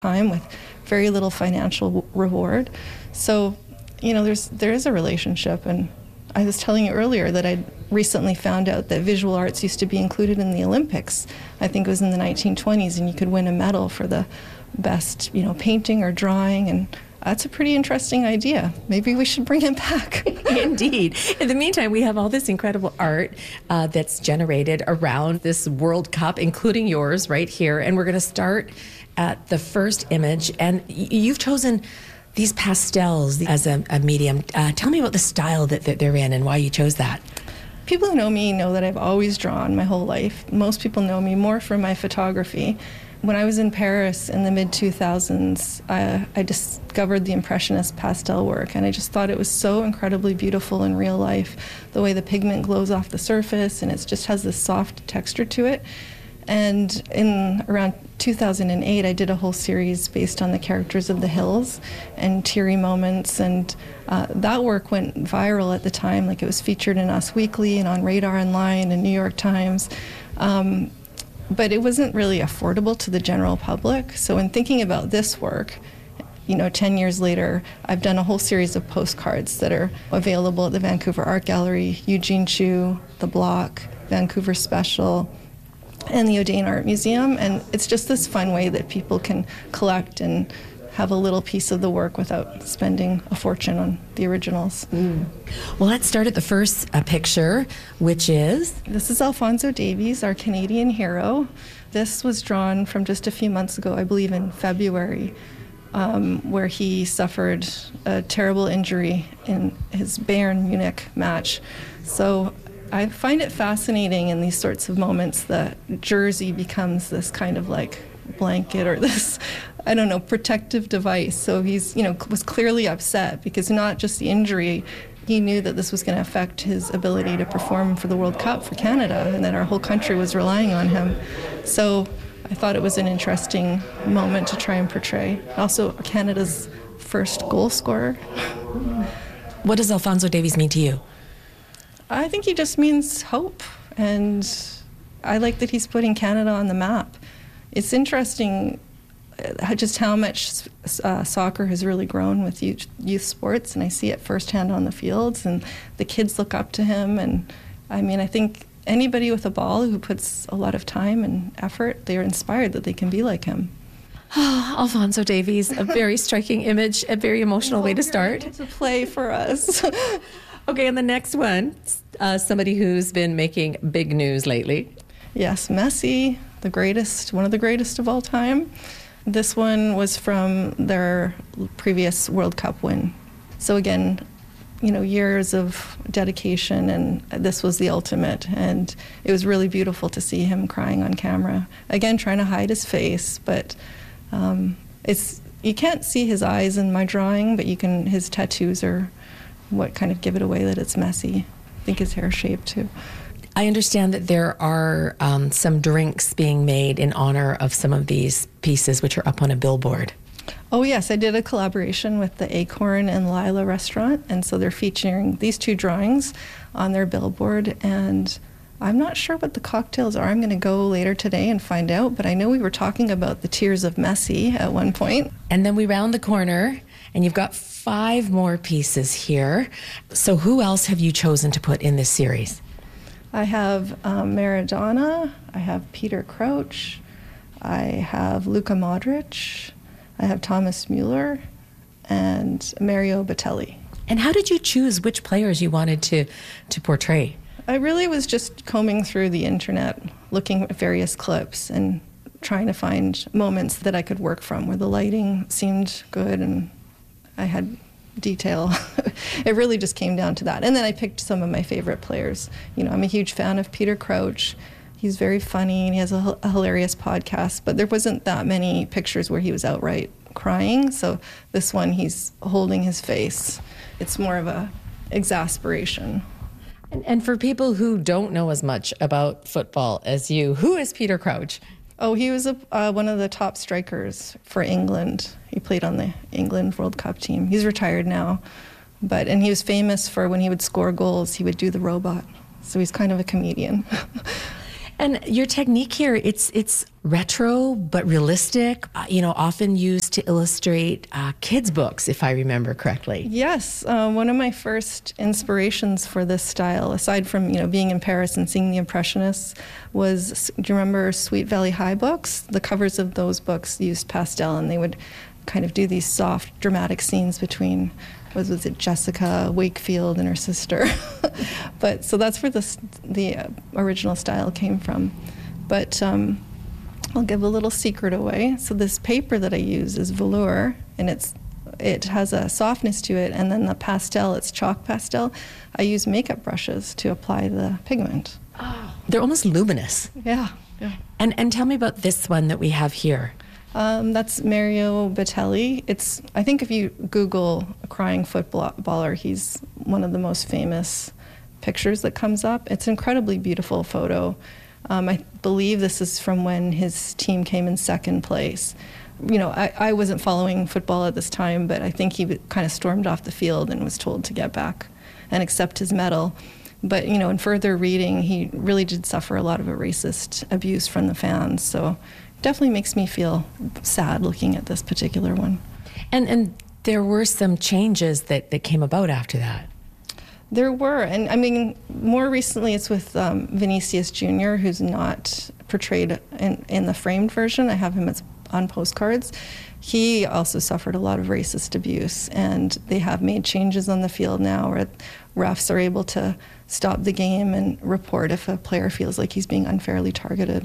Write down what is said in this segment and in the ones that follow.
time with very little financial reward. So, there is a relationship. And I was telling you earlier that I'd recently found out that visual arts used to be included in the Olympics. I think it was in the 1920s, and you could win a medal for the best, painting or drawing, and that's a pretty interesting idea. Maybe we should bring it back. Indeed. In the meantime, we have all this incredible art that's generated around this World Cup, including yours right here. And we're going to start at the first image. And you've chosen these pastels as a medium. Tell me about the style that they're in and why you chose that. People who know me know that I've always drawn my whole life. Most people know me more for my photography. When I was in Paris in the mid-2000s, I discovered the Impressionist pastel work, and I just thought it was so incredibly beautiful in real life, the way the pigment glows off the surface, and it just has this soft texture to it. And in around 2008, I did a whole series based on the characters of the hills and teary moments, and that work went viral at the time. Like, it was featured in Us Weekly and on Radar Online and New York Times. But it wasn't really affordable to the general public. So in thinking about this work, 10 years later, I've done a whole series of postcards that are available at the Vancouver Art Gallery, Eugene Chu, The Block, Vancouver Special, and the Odane Art Museum. And it's just this fun way that people can collect and have a little piece of the work without spending a fortune on the originals. Well, let's start at the first picture, which is? This is Alphonso Davies, our Canadian hero. This was drawn from just a few months ago, I believe in February, where he suffered a terrible injury in his Bayern Munich match. So I find it fascinating in these sorts of moments that jersey becomes this kind of like blanket or this, protective device. So he's, was clearly upset because not just the injury, he knew that this was going to affect his ability to perform for the World Cup for Canada and that our whole country was relying on him. So I thought it was an interesting moment to try and portray. Also, Canada's first goal scorer. What does Alphonso Davies mean to you? I think he just means hope, and I like that he's putting Canada on the map. It's interesting just how much soccer has really grown with youth sports, and I see it firsthand on the fields, and the kids look up to him. And I think anybody with a ball who puts a lot of time and effort, they're inspired that they can be like him. Alphonso Davies, a very striking image, a very emotional way to start. To play for us. Okay, and the next one, somebody who's been making big news lately. Yes, Messi, one of the greatest of all time. This one was from their previous World Cup win. So again, years of dedication, and this was the ultimate. And it was really beautiful to see him crying on camera. Again, trying to hide his face, but you can't see his eyes in my drawing, but his tattoos are what kind of give it away that it's Messi. I think his hair shape too. I understand that there are some drinks being made in honor of some of these pieces, which are up on a billboard. Oh yes, I did a collaboration with the Acorn and Lila restaurant, and so they're featuring these two drawings on their billboard, and I'm not sure what the cocktails are. I'm going to go later today and find out, but I know we were talking about the Tears of Messi at one point. And then we round the corner, and you've got 5 more pieces here. So who else have you chosen to put in this series? I have Maradona, I have Peter Crouch, I have Luka Modric, I have Thomas Müller, and Mario Balotelli. And how did you choose which players you wanted to portray? I really was just combing through the internet, looking at various clips and trying to find moments that I could work from where the lighting seemed good and I had detail. It really just came down to that. And then I picked some of my favorite players. I'm a huge fan of Peter Crouch. He's very funny and he has a hilarious podcast, but there wasn't that many pictures where he was outright crying. So this one, he's holding his face. It's more of a exasperation. And for people who don't know as much about football as you, who is Peter Crouch? Oh, he was one of the top strikers for England. He played on the England World Cup team. He's retired now, and he was famous for when he would score goals, he would do the robot. So he's kind of a comedian. And your technique here, it's retro but realistic, often used to illustrate kids' books, if I remember correctly. Yes, one of my first inspirations for this style, aside from being in Paris and seeing the Impressionists, was, do you remember Sweet Valley High books? The covers of those books used pastel, and they would kind of do these soft, dramatic scenes between, was it Jessica Wakefield and her sister? But so that's where the original style came from. But I'll give a little secret away. So this paper that I use is velour, and it has a softness to it, and then the pastel, it's chalk pastel. I use makeup brushes to apply the pigment. Oh, they're almost luminous. Yeah. And tell me about this one that we have here. That's Mario Balotelli. I think if you Google a crying footballer, he's one of the most famous pictures that comes up. It's an incredibly beautiful photo. I believe this is from when his team came in second place. I wasn't following football at this time, but I think he kind of stormed off the field and was told to get back and accept his medal. But, in further reading, he really did suffer a lot of a racist abuse from the fans. So definitely makes me feel sad looking at this particular one. And there were some changes that came about after that. There were, and I mean, more recently it's with Vinicius Jr., who's not portrayed in the framed version. I have him on postcards. He also suffered a lot of racist abuse, and they have made changes on the field now where refs are able to stop the game and report if a player feels like he's being unfairly targeted.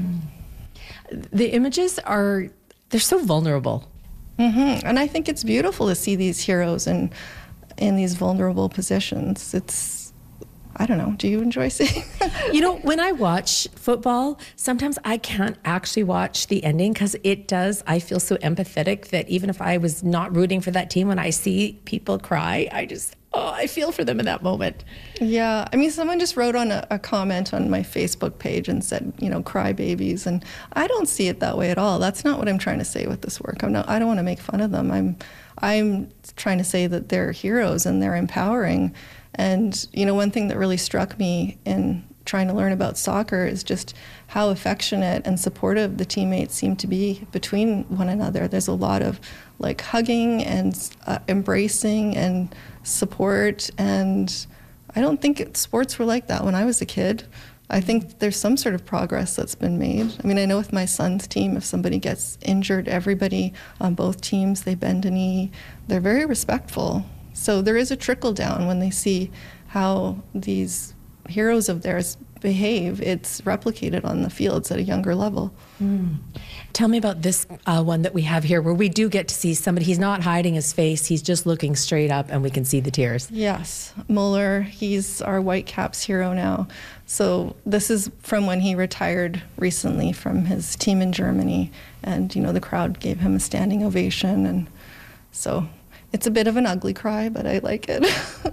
The images they're so vulnerable. Mm-hmm. And I think it's beautiful to see these heroes in these vulnerable positions. I don't know, do you enjoy seeing? When I watch football, sometimes I can't actually watch the ending because I feel so empathetic that even if I was not rooting for that team, when I see people cry, I feel for them in that moment. Yeah, I mean, someone just wrote on a comment on my Facebook page and said, cry babies, and I don't see it that way at all. That's not what I'm trying to say with this work. I don't want to make fun of them. I'm trying to say that they're heroes and they're empowering. And, one thing that really struck me in trying to learn about soccer is just how affectionate and supportive the teammates seem to be between one another. There's a lot of hugging and embracing and support, and I don't think sports were like that when I was a kid. I think there's some sort of progress that's been made. I mean, I know with my son's team, if somebody gets injured, everybody on both teams, they bend a knee. They're very respectful. So there is a trickle down when they see how these heroes of theirs behave. It's replicated on the fields at a younger level. Tell me about this one that we have here where we do get to see somebody. He's not hiding his face. He's just looking straight up and we can see the tears. Yes, Muller, he's our Whitecaps hero now. So this is from when he retired recently from his team in Germany. And, the crowd gave him a standing ovation. And so it's a bit of an ugly cry, but I like it.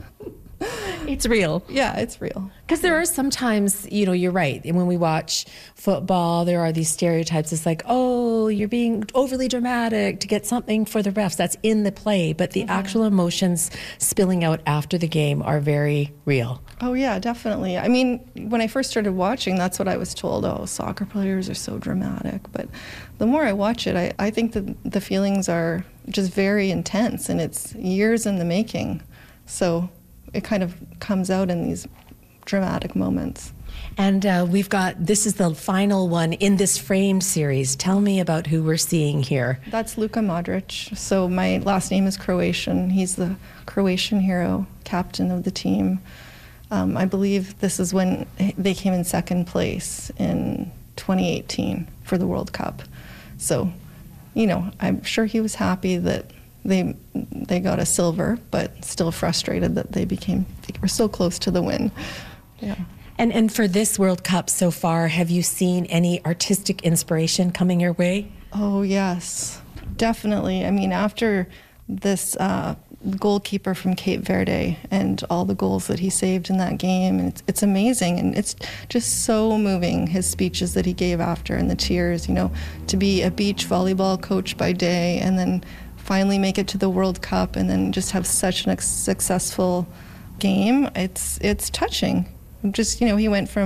It's real. Yeah, it's real. Because there are sometimes, you're right. And when we watch football, there are these stereotypes. It's like, oh, you're being overly dramatic to get something for the refs. That's in the play. But the actual emotions spilling out after the game are very real. Oh, yeah, definitely. I mean, when I first started watching, that's what I was told. Oh, soccer players are so dramatic. But the more I watch it, I think that the feelings are just very intense, and it's years in the making. So it kind of comes out in these dramatic moments. And this is the final one in this framed series. Tell me about who we're seeing here. That's Luka Modric. So my last name is Croatian. He's the Croatian hero, captain of the team. I believe this is when they came in second place in 2018 for the World Cup. So, I'm sure he was happy that they got a silver, but still frustrated that they were so close to the win. Yeah. And for this World Cup so far, have you seen any artistic inspiration coming your way? Oh, yes, definitely. I mean, after this goalkeeper from Cape Verde and all the goals that he saved in that game, and it's amazing, and it's just so moving, his speeches that he gave after and the tears, to be a beach volleyball coach by day and then finally make it to the World Cup and then just have such a successful game. It's touching. Just, he went from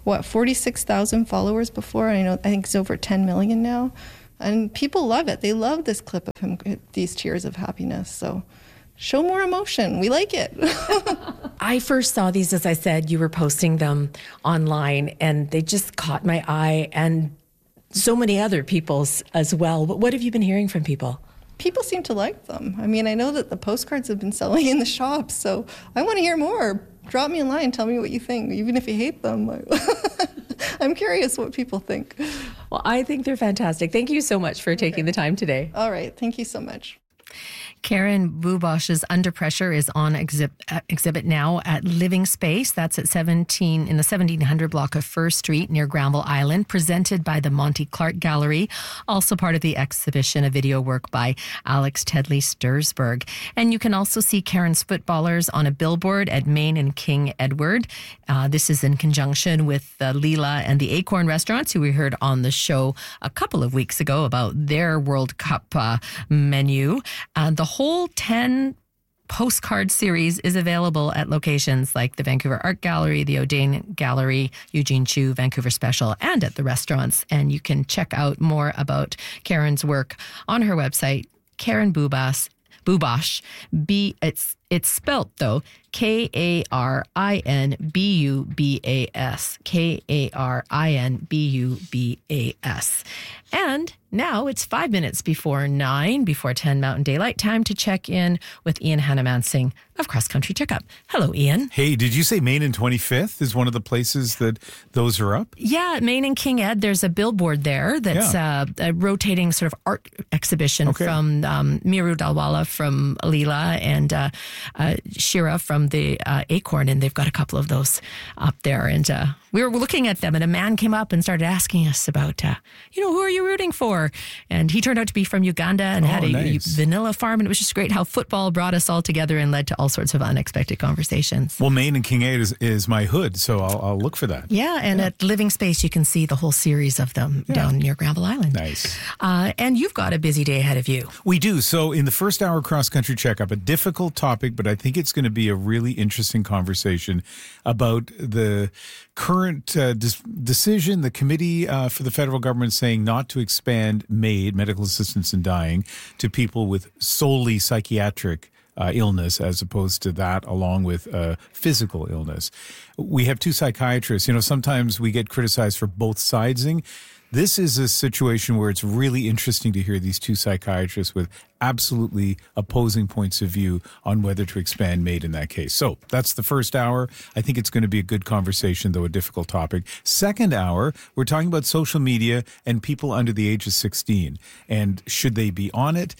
46,000 followers before. I think it's over 10 million now. And people love it. They love this clip of him, these tears of happiness. So show more emotion. We like it. I first saw these, as I said, you were posting them online, and they just caught my eye, and so many other people's as well. But what have you been hearing from people? People seem to like them. I mean, I know that the postcards have been selling in the shops, so I want to hear more. Drop me a line. Tell me what you think, even if you hate them. I'm curious what people think. Well, I think they're fantastic. Thank you so much for taking the time today. All right. Thank you so much. Karen Bubosh's Under Pressure is on exhibit now at Living Space. That's at 17 in the 1700 block of First Street near Granville Island, presented by the Monty Clark Gallery. Also part of the exhibition, a video work by Alex Tedley Stursberg. And you can also see Karen's footballers on a billboard at Main and King Edward. This is in conjunction with Leela and the Acorn Restaurants, who we heard on the show a couple of weeks ago about their World Cup menu. The whole 10 postcard series is available at locations like the Vancouver Art Gallery, the O'Dane Gallery, Eugene Chu, Vancouver Special, and at the restaurants. And you can check out more about Karen's work on her website, Karen Bubosh. It's spelt though Karinbubas. Karinbubas. And now it's 5 minutes before 9, before 10 Mountain Daylight. Time to check in with Ian Hannamansing of Cross Country Checkup. Hello, Ian. Hey, did you say Main and 25th is one of the places that those are up? Yeah, Main and King Ed. There's a billboard there that's a rotating sort of art exhibition from Miru Dalwala from Leela and Shira from the Acorn, and they've got a couple of those up there. And we were looking at them, and a man came up and started asking us about, who are you rooting for? And he turned out to be from Uganda and had a vanilla farm, and it was just great how football brought us all together and led to all sorts of unexpected conversations. Well, Main and King Ed is my hood, so I'll look for that. Yeah, and at Living Space, you can see the whole series of them down near Granville Island. Nice. And you've got a busy day ahead of you. We do. So in the first hour Cross Country Checkup, a difficult topic, but I think it's going to be a really interesting conversation about the current decision, the committee for the federal government saying not to expand MAID, medical assistance in dying, to people with solely psychiatric illness as opposed to that along with physical illness. We have two psychiatrists. Sometimes we get criticized for both sidesing. This is a situation where it's really interesting to hear these two psychiatrists with absolutely opposing points of view on whether to expand MAID in that case. So that's the first hour. I think it's going to be a good conversation, though a difficult topic. Second hour, we're talking about social media and people under the age of 16. And should they be on it?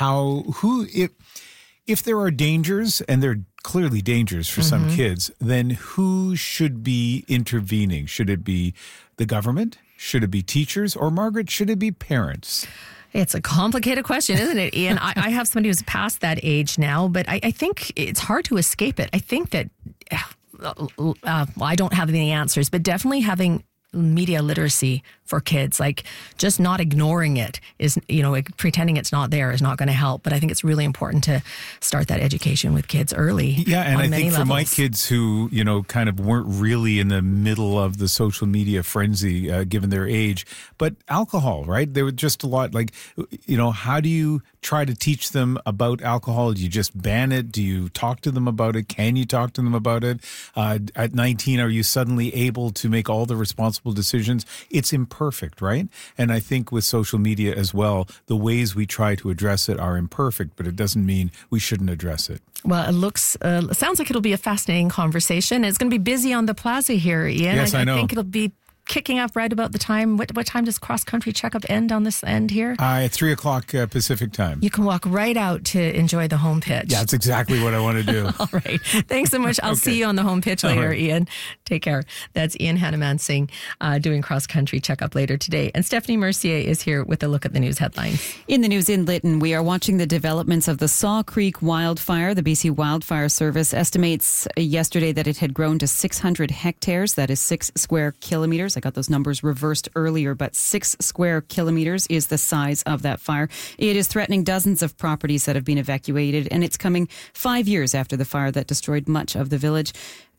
If there are dangers, and there are clearly dangers for some kids, then who should be intervening? Should it be the government? Should it be teachers? Or, Margaret, should it be parents? It's a complicated question, isn't it, Ian? I have somebody who's past that age now, but I think it's hard to escape it. I think that, I don't have any answers, but definitely having media literacy for kids, like just not ignoring it is, pretending it's not there is not going to help. But I think it's really important to start that education with kids early. Yeah, and I think for levels. my kids who, kind of weren't really in the middle of the social media frenzy, given their age, but alcohol, right? There was just a lot like, how do you try to teach them about alcohol? Do you just ban it? Do you talk to them about it? Can you talk to them about it? At 19, are you suddenly able to make all the responsible decisions? It's imperfect, right? And I think with social media as well, the ways we try to address it are imperfect, but it doesn't mean we shouldn't address it. Well, it sounds like it'll be a fascinating conversation. It's going to be busy on the plaza here, Ian. Yes, I know. I think it'll be kicking up right about the time. What time does Cross Country Checkup end on this end here? At 3 o'clock Pacific time. You can walk right out to enjoy the home pitch. Yeah, that's exactly what I want to do. All right. Thanks so much. I'll see you on the home pitch later, right. Ian. Take care. That's Ian Hannamansing doing Cross Country Checkup later today. And Stephanie Mercier is here with a look at the news headlines. In the news in Lytton, we are watching the developments of the Saw Creek wildfire. The BC Wildfire Service estimates yesterday that it had grown to 600 hectares. That is 6 square kilometers. I got those numbers reversed earlier, but 6 square kilometers is the size of that fire. It is threatening dozens of properties that have been evacuated, and it's coming 5 years after the fire that destroyed much of the village.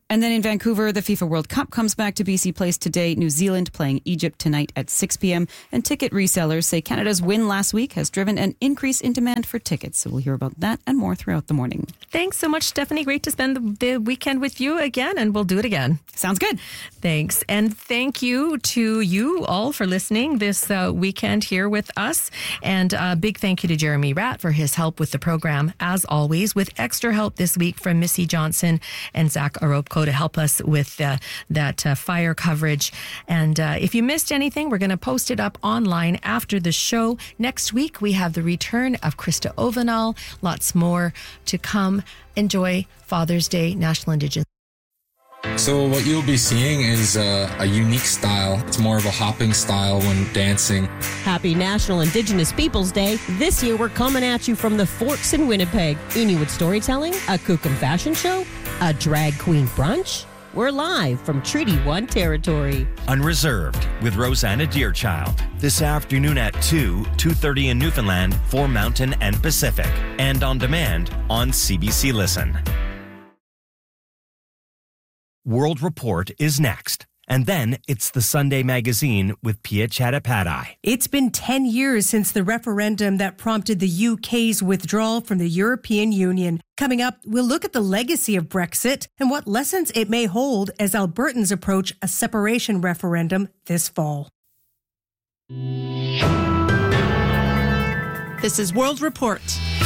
And then in Vancouver, the FIFA World Cup comes back to BC Place today. New Zealand playing Egypt tonight at 6 p.m. And ticket resellers say Canada's win last week has driven an increase in demand for tickets. So we'll hear about that and more throughout the morning. Thanks so much, Stephanie. Great to spend the weekend with you again, and we'll do it again. Sounds good. Thanks. And thank you to you all for listening this weekend here with us. And a big thank you to Jeremy Ratt for his help with the program, as always, with extra help this week from Missy Johnson and Zach Aropko to help us with that fire coverage. And if you missed anything, we're going to post it up online after the show. Next week, we have the return of Krista Ovenall. Lots more to come. Enjoy Father's Day, National Indigenous. So what you'll be seeing is a unique style. It's more of a hopping style when dancing. Happy National Indigenous Peoples Day. This year we're coming at you from the Forks in Winnipeg. Inuit storytelling, a Kukum fashion show, a drag queen brunch. We're live from Treaty 1 territory. Unreserved with Rosanna Deerchild. This afternoon at 2:30 in Newfoundland for Mountain and Pacific. And on demand on CBC Listen. World Report is next. And then it's the Sunday Magazine with Pia Chattopadhyay. It's been 10 years since the referendum that prompted the UK's withdrawal from the European Union. Coming up, we'll look at the legacy of Brexit and what lessons it may hold as Albertans approach a separation referendum this fall. This is World Report.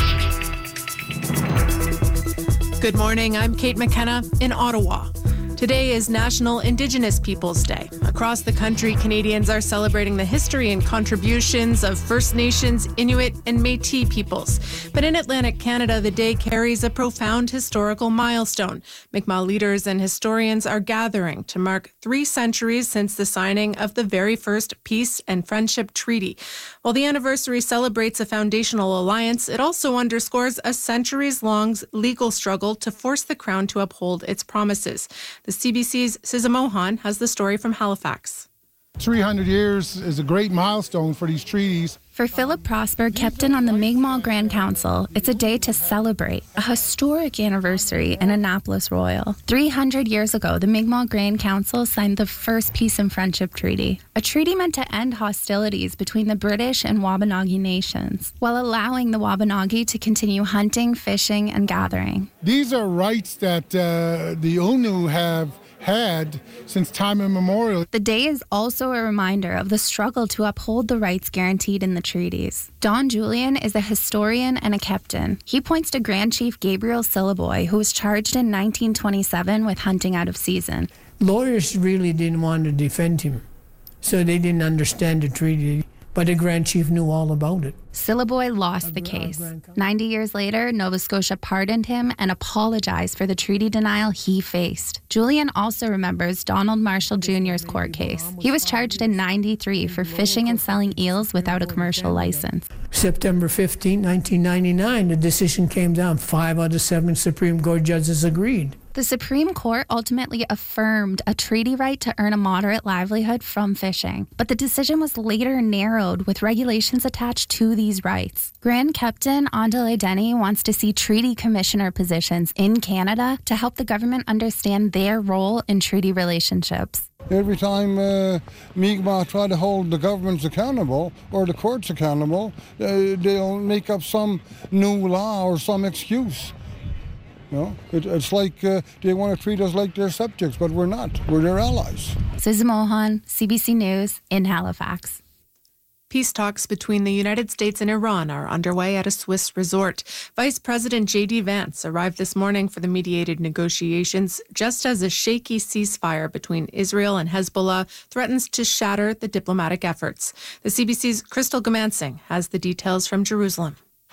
Good morning, I'm Kate McKenna in Ottawa. Today is National Indigenous Peoples Day. Across the country, Canadians are celebrating the history and contributions of First Nations, Inuit, and Métis peoples. But in Atlantic Canada, the day carries a profound historical milestone. Mi'kmaq leaders and historians are gathering to mark 3 centuries since the signing of the very first Peace and Friendship Treaty. While the anniversary celebrates a foundational alliance, it also underscores a centuries-long legal struggle to force the Crown to uphold its promises. The CBC's Siza Mohan has the story from Halifax. 300 years is a great milestone for these treaties. For Philip Prosper, captain on the Mi'kmaq Grand Council, it's a day to celebrate, a historic anniversary in Annapolis Royal. 300 years ago, the Mi'kmaq Grand Council signed the first Peace and Friendship Treaty, a treaty meant to end hostilities between the British and Wabanagi nations, while allowing the Wabanagi to continue hunting, fishing, and gathering. These are rights that the Unu have had since time immemorial. The day is also a reminder of the struggle to uphold the rights guaranteed in the treaties. Don Julian is a historian and a captain. He points to Grand Chief Gabriel Syliboy, who was charged in 1927 with hunting out of season. Lawyers really didn't want to defend him, so they didn't understand the treaty. But the Grand Chief knew all about it. Syliboy lost the case. 90 years later, Nova Scotia pardoned him and apologized for the treaty denial he faced. Julian also remembers Donald Marshall Jr.'s court case. He was charged in 93 for fishing and selling eels without a commercial license. September 15, 1999, the decision came down. 5 out of 7 Supreme Court judges agreed. The Supreme Court ultimately affirmed a treaty right to earn a moderate livelihood from fishing, but the decision was later narrowed with regulations attached to these rights. Grand Captain Andale Denny wants to see treaty commissioner positions in Canada to help the government understand their role in treaty relationships. Every time Mi'kmaq try to hold the governments accountable or the courts accountable, they'll make up some new law or some excuse. You know, it's like they want to treat us like their subjects, but we're not. We're their allies. Susan Mohan, CBC News in Halifax. Peace talks between the United States and Iran are underway at a Swiss resort. Vice President J.D. Vance arrived this morning for the mediated negotiations, just as a shaky ceasefire between Israel and Hezbollah threatens to shatter the diplomatic efforts. The CBC's Crystal Gamansing has the details from Jerusalem.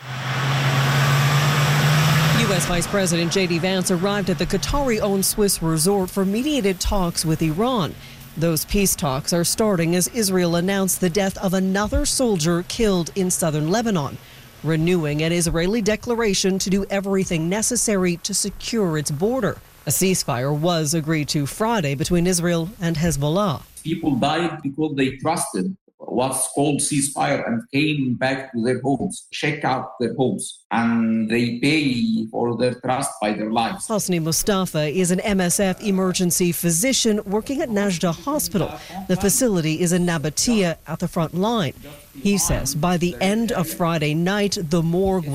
U.S. Vice President J.D. Vance arrived at the Qatari-owned Swiss resort for mediated talks with Iran. Those peace talks are starting as Israel announced the death of another soldier killed in southern Lebanon, renewing an Israeli declaration to do everything necessary to secure its border. A ceasefire was agreed to Friday between Israel and Hezbollah. People died because they trusted what's called ceasefire and came back to their homes, check out their homes, and they pay for their trust by their lives. Hosni Mustafa is an MSF emergency physician working at Najda Hospital. The facility is in Nabatea at the front line. He says by the end of Friday night, the morgue